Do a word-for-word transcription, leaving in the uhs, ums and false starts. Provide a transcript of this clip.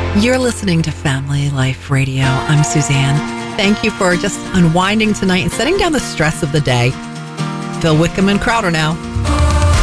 You're listening to Family Life Radio. I'm Suzanne. Thank you for just unwinding tonight and setting down the stress of the day. Phil Wickham and Crowder now.